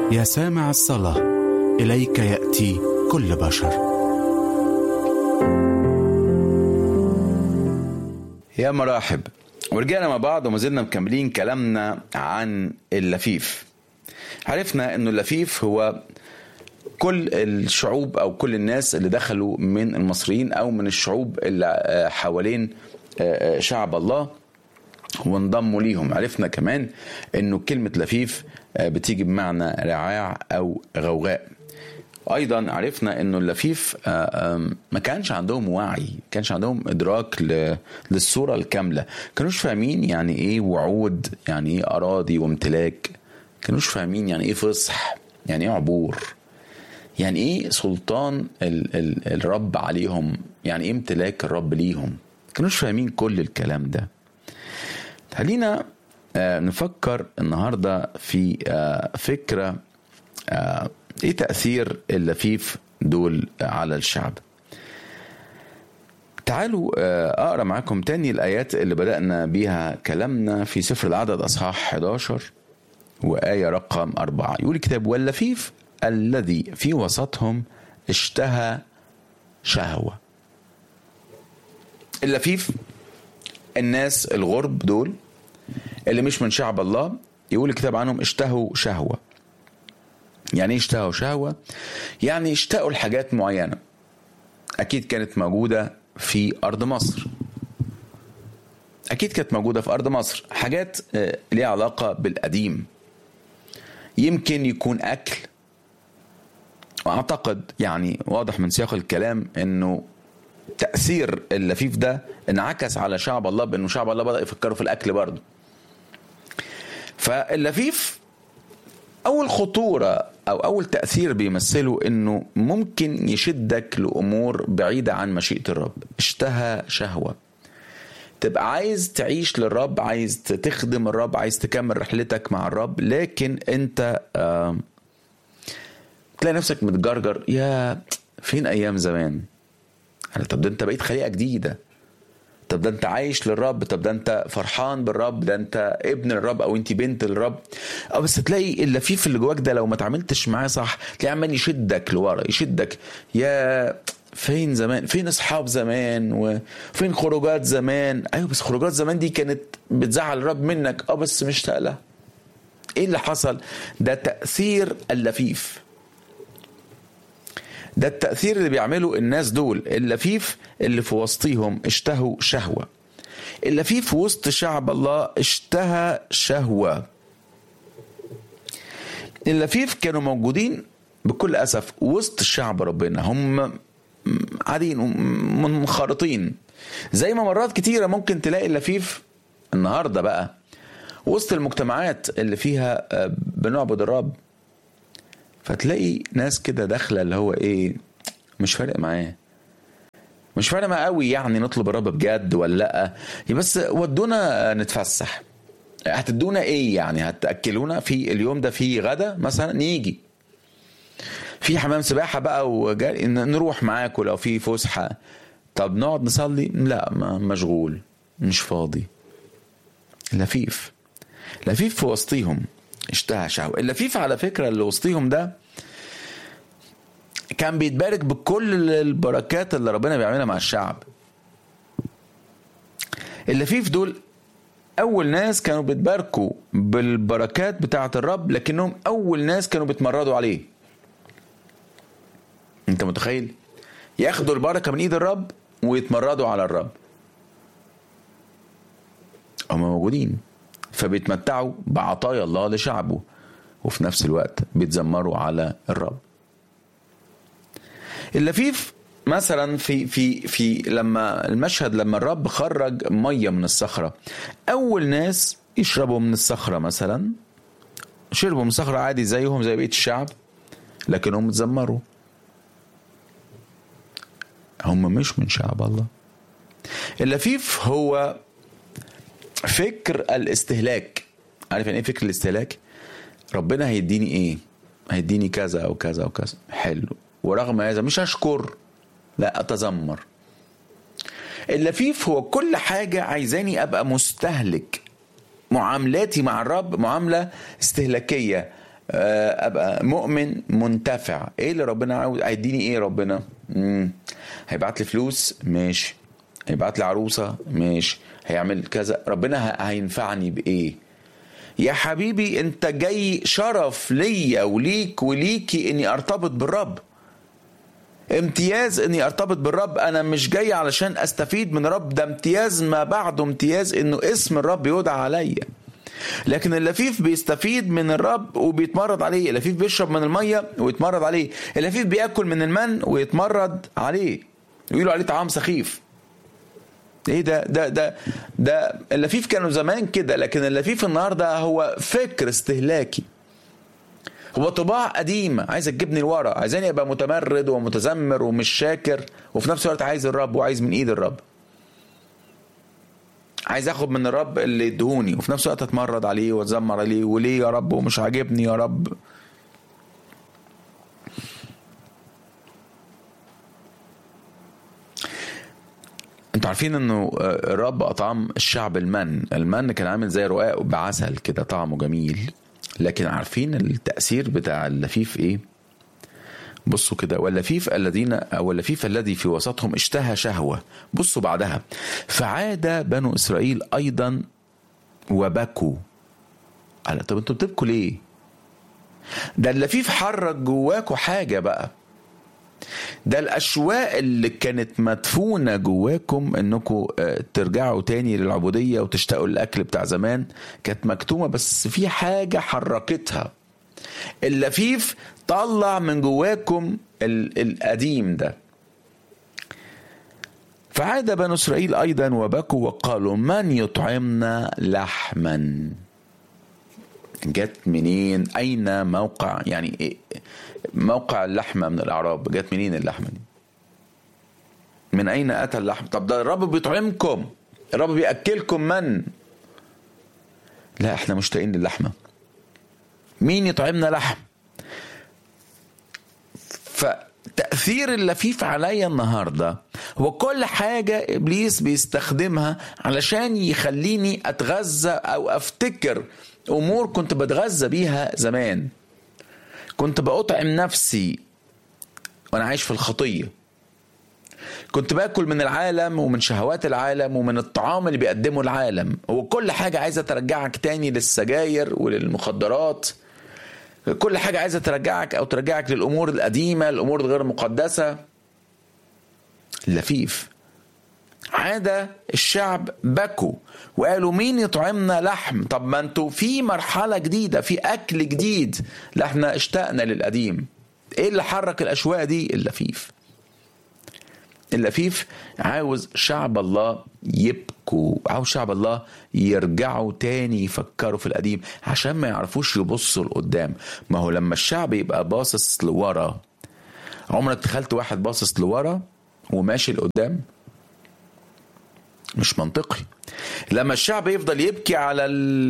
يا سامع الصلاة، إليك يأتي كل بشر. يا مرحب، ورجعنا مع بعض وما زلنا مكملين كلامنا عن اللفيف. عرفنا انه اللفيف هو كل الشعوب او كل الناس اللي دخلوا من المصريين او من الشعوب اللي حوالين شعب الله وانضموا ليهم. عرفنا كمان انه كلمة لفيف بتيجي بمعنى رعاع او غوغاء. ايضا عرفنا انه اللفيف ما كانش عندهم وعي، ما كانش عندهم ادراك للصورة الكاملة، كانوش فاهمين يعني ايه وعود، يعني ايه اراضي وامتلاك، كانوش فاهمين يعني ايه فصح، يعني ايه عبور، يعني ايه سلطان الرب عليهم، يعني ايه امتلاك الرب ليهم، كانوش فاهمين كل الكلام ده. خلينا نفكر النهاردة في فكرة ايه تأثير اللفيف دول على الشعب. تعالوا اقرأ معاكم تاني الآيات اللي بدأنا بيها كلامنا في سفر العدد أصحاح 11 وآية رقم 4. يقول الكتاب: واللفيف الذي في وسطهم اشتهى شهوة. اللفيف الناس الغرب دول اللي مش من شعب الله، يقول الكتاب عنهم اشتهوا شهوة. يعني ايه اشتهوا شهوة؟ يعني اشتهوا الحاجات معينة اكيد كانت موجودة في ارض مصر، اكيد كانت موجودة في ارض مصر، حاجات ليها علاقة بالقديم، يمكن يكون اكل. واعتقد يعني واضح من سياق الكلام انه تأثير اللفيف ده انعكس على شعب الله، بانه شعب الله بدأ يفكروا في الاكل برضه. فاللفيف اول خطورة او اول تأثير بيمثله انه ممكن يشدك لامور بعيدة عن مشيئة الرب. اشتهى شهوة، تبقى عايز تعيش للرب، عايز تخدم الرب، عايز تكمل رحلتك مع الرب، لكن انت تلاقي نفسك متجرجر. يا فين ايام زمان؟ طب ده انت بقيت خليقة جديدة، طب ده انت عايش للرب، طب ده انت فرحان بالرب، ده انت ابن الرب او انت بنت الرب. بس تلاقي اللفيف اللي جواك ده لو ما تعاملتش معاه صح تلاقي عمال يشدك لورا، يشدك. يا فين زمان، فين اصحاب زمان، وفين خروجات زمان. ايوه بس خروجات زمان دي كانت بتزعل الرب منك، بس مشتاق لها. ايه اللي حصل؟ ده تأثير اللفيف، ده التأثير اللي بيعمله الناس دول. اللفيف اللي في وسطهم اشتهوا شهوة. اللفيف في وسط شعب الله اشتهى شهوة. اللفيف كانوا موجودين بكل أسف وسط الشعب ربنا، هم قاعدين منخرطين. زي ما مرات كتيرة ممكن تلاقي اللفيف النهاردة بقى وسط المجتمعات اللي فيها بنعبد الرب، فتلاقي ناس كده داخله اللي هو ايه، مش فارق معاه، مش فارق معاه قوي يعني نطلب الرب بجد ولا لا، بس ودونا نتفسح. هتدونا ايه يعني؟ هتاكلونا في اليوم ده في غدا مثلا، نيجي في حمام سباحه بقى نروح معاكم، لو في فسحه. طب نقعد نصلي؟ لا، مشغول، مش فاضي. لفيف في وسطيهم اشتهى شهوة. اللفيف على فكرة اللي وسطيهم ده كان بيتبارك بكل البركات اللي ربنا بيعملها مع الشعب. اللفيف دول أول ناس كانوا بيتباركوا بالبركات بتاعة الرب، لكنهم أول ناس كانوا بيتمردوا عليه. أنت متخيل؟ ياخدوا البركة من إيد الرب ويتمردوا على الرب. هم موجودين فبيتمتعوا بعطايا الله لشعبه، وفي نفس الوقت بيتذمروا على الرب. اللفيف مثلا في لما المشهد لما الرب خرج ميه من الصخره، اول ناس يشربوا من الصخره مثلا شربوا من الصخره عادي زيهم زي بقيه الشعب، لكنهم اتذمروا. هم مش من شعب الله. اللفيف هو فكر الاستهلاك. عارف يعني ايه فكر الاستهلاك؟ ربنا هيديني ايه؟ هيديني كذا او كذا او كذا، حلو، ورغم هذا مش هشكر، لا اتذمر. اللفيف هو كل حاجة عايزاني ابقى مستهلك. معاملاتي مع الرب معاملة استهلاكية، ابقى مؤمن منتفع. ايه اللي ربنا عاوز هيديني؟ ايه ربنا؟ هيبعت لي فلوس؟ ماشي. هيبعت لي عروسة؟ ماشي. هيعمل كذا؟ ربنا هينفعني بايه؟ يا حبيبي انت جاي شرف ليا وليك وليكي اني ارتبط بالرب، امتياز اني ارتبط بالرب. انا مش جاي علشان استفيد من الرب، ده امتياز ما بعده امتياز انه اسم الرب يدعى عليا. لكن اللفيف بيستفيد من الرب وبيتمرد عليه، اللفيف بيشرب من المية ويتمرد عليه، اللفيف بيأكل من المن ويتمرد عليه، يقولوا عليه طعام سخيف. ايه ده اللفيف كانوا زمان كده، لكن اللفيف النهارده هو فكر استهلاكي، هو طباع قديمة عايز تجيبني لورا، عايزاني ابقى متمرد ومتذمر ومش شاكر، وفي نفس الوقت عايز الرب وعايز من ايد الرب، عايز اخد من الرب اللي يدهوني وفي نفس الوقت اتمرد عليه واتذمر عليه، وليه يا رب ومش عاجبني يا رب. انتوا عارفين انه الرب اطعم الشعب المن كان عامل زي رقاق بعسل كده، طعمه جميل. لكن عارفين التأثير بتاع اللفيف ايه؟ بصوا كده، واللفيف الذي في وسطهم اشتهى شهوة. بصوا بعدها، فعاد بنو إسرائيل أيضا وبكوا. طب انتوا بتبكوا ليه؟ ده اللفيف حرك جواكوا حاجة بقى، ده الأشواق اللي كانت مدفونة جواكم انكم ترجعوا تاني للعبودية وتشتاقوا الأكل بتاع زمان، كانت مكتومة، بس في حاجة حركتها. اللفيف طلع من جواكم القديم ده. فعاد بنو إسرائيل أيضا وبكوا وقالوا من يطعمنا لحما. جت منين؟ أين موقع؟ يعني إيه موقع اللحمة من الأعراب؟ جت منين اللحمة دي؟ من أين أتى اللحم؟ طب ده الرب بيطعمكم، الرب بيأكلكم من. لا احنا مشتاقين للحمة. مين يطعمنا لحم؟ فتأثير اللفيف عليا النهاردة هو كل حاجة إبليس بيستخدمها علشان يخليني أتغذى أو أفتكر أمور كنت بتغذى بيها زمان، كنت بأطعم نفسي وأنا عايش في الخطية، كنت باكل من العالم ومن شهوات العالم ومن الطعام اللي بيقدمه العالم. هو كل حاجة عايزة ترجعك تاني للسجاير وللمخدرات، كل حاجة عايزة ترجعك للأمور القديمة، الأمور الغير مقدسة. لفيف عاد الشعب بكوا وقالوا مين يطعمنا لحم. طب ما انتوا في مرحلة جديدة، في أكل جديد، لا احنا اشتقنا للقديم. ايه اللي حرك الأشواق دي؟ اللفيف عاوز شعب الله يبكوا، عاوز شعب الله يرجعوا تاني يفكروا في القديم عشان ما يعرفوش يبصوا لقدام. ما هو لما الشعب يبقى باصص لورا، عمرك تخيلت واحد باصص لورا وماشي لقدام؟ مش منطقي. لما الشعب يفضل يبكي على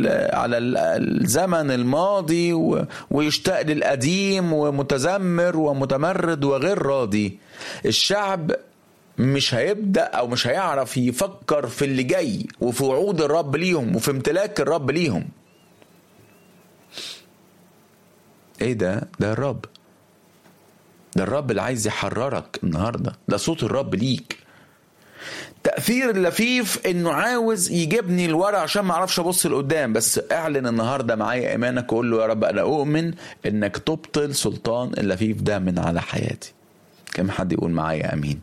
الزمن الماضي ويشتاق للقديم ومتذمر ومتمرد وغير راضي، الشعب مش هيبدأ أو مش هيعرف يفكر في اللي جاي وفي وعود الرب ليهم وفي امتلاك الرب ليهم. ايه ده الرب، ده الرب اللي عايز يحررك النهاردة، ده صوت الرب ليك. تأثير اللفيف انه عاوز يجيبني لورا عشان ما اعرفش ابص لقدام. بس اعلن النهارده معايا ايمانك وقول له يا رب انا اؤمن انك تبطل سلطان اللفيف ده من على حياتي. كم حد يقول معايا امين؟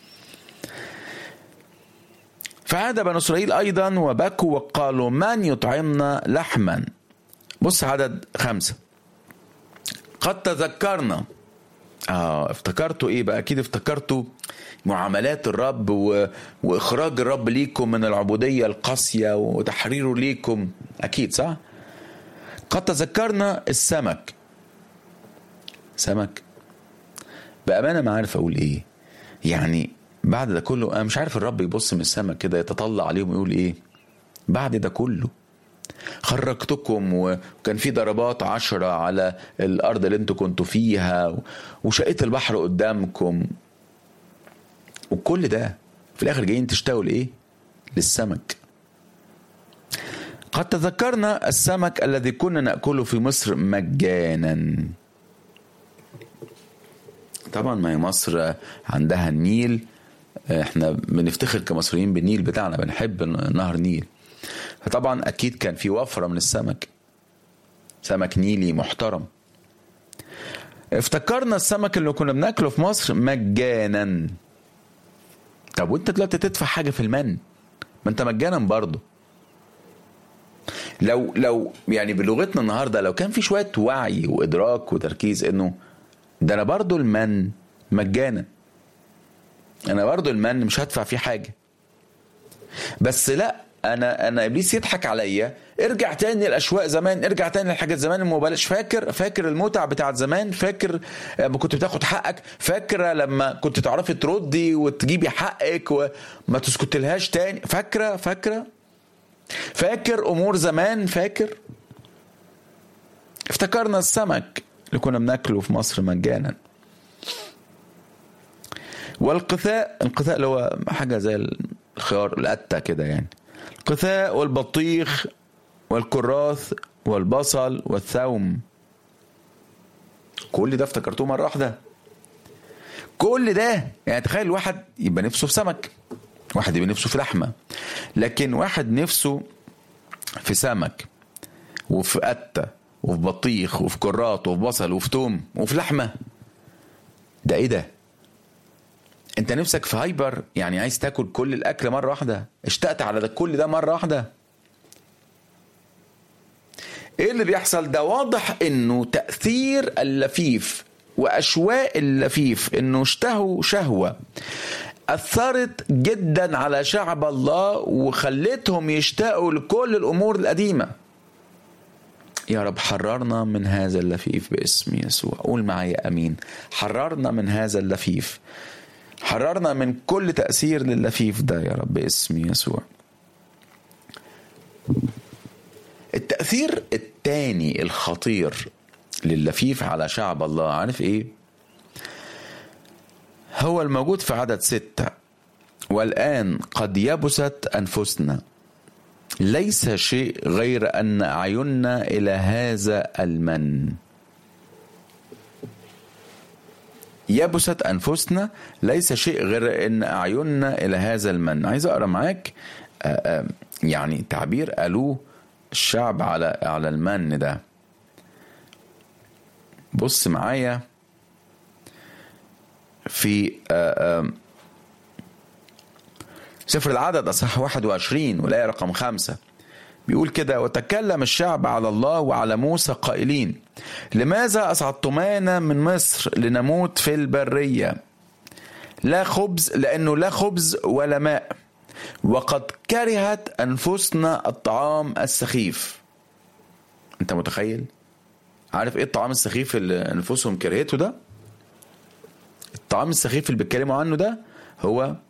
فعاد بنو إسرائيل أيضا وبكوا وقالوا من يطعمنا لحما. بص عدد 5، قد تذكرنا. افتكرتوا ايه بقى؟ اكيد افتكرتوا معاملات الرب واخراج الرب ليكم من العبودية القاسية وتحريره ليكم، اكيد صح. قد تذكرنا السمك. سمك بأمانة ما عارف اقول ايه يعني. بعد ده كله انا مش عارف الرب يبص من السماء كده يتطلع عليهم ويقول ايه بعد ده كله؟ خرجتكم وكان في ضربات 10 على الارض اللي انتوا كنتوا فيها وشقيت البحر قدامكم، وكل ده في الاخر جايين تشتاقوا لايه؟ للسمك. قد تذكرنا السمك الذي كنا نأكله في مصر مجانا. طبعا ما هي مصر عندها النيل، احنا بنفتخر كمصريين بالنيل بتاعنا، بنحب نهر النيل، فطبعا اكيد كان في وفرة من السمك، سمك نيلي محترم. افتكرنا السمك اللي كنا بناكله في مصر مجانا. طب وانت دلوقتي تدفع حاجة في المن؟ ما انت مجانا برضه. لو يعني بلغتنا النهاردة لو كان في شوية وعي وإدراك وتركيز انه ده انا برضه المن مجانا، انا برضه المن مش هدفع فيه حاجة. بس لا، انا ابليس يضحك عليا. ارجع تاني الاشواق زمان، ارجع تاني للحاجات زمان المبالغ. فاكر المتع بتاعت زمان، فاكر لما كنت بتاخد حقك، فاكره لما كنت تعرفي تردي وتجيبي حقك وما تسكتلهاش تاني، فاكر امور زمان، افتكرنا السمك اللي كنا بناكله في مصر مجانا. والقثاء، القثاء اللي هو حاجه زي الخيار القتة كده يعني، القثاء والبطيخ والكراث والبصل والثوم، كل ده افتكرتوه مرة واحدة. كل ده يعني تخيل واحد يبقى نفسه في سمك، واحد يبقى نفسه في لحمة، لكن واحد نفسه في سمك وفي قتة وفي بطيخ وفي كراث وفي بصل وفي توم وفي لحمة. ده ايه ده؟ انت نفسك في هايبر، يعني عايز تاكل كل الاكل مرة واحدة، اشتقت على ده كل ده مرة واحدة. ايه اللي بيحصل ده؟ واضح انه تأثير اللفيف واشواق اللفيف، انه اشتهوا شهوة اثرت جدا على شعب الله وخلتهم يشتاقوا لكل الامور القديمة. يا رب حررنا من هذا اللفيف باسم يسوع. قول معايا امين. حررنا من هذا اللفيف، حررنا من كل تأثير لللفيف ده يا رب باسم يسوع. التأثير الثاني الخطير لللفيف على شعب الله، عارف ايه؟ هو الموجود في عدد 6: والآن قد يبست أنفسنا، ليس شيء غير أن أعيننا إلى هذا المن. يبست أنفسنا، ليس شيء غير أن أعيننا إلى هذا المن. عايز أقرأ معاك يعني تعبير قالوه الشعب على المن ده. بص معايا في سفر العدد أصحاح 21 والآية رقم 5 بيقول كده: وتكلم الشعب على الله وعلى موسى قائلين: لماذا أصعدتمانا من مصر لنموت في البرية؟ لا خبز، لأنه لا خبز ولا ماء، وقد كرهت أنفسنا الطعام السخيف. أنت متخيل؟ عارف إيه الطعام السخيف اللي أنفسهم كرهته ده؟ الطعام السخيف اللي بيتكلموا عنه ده هو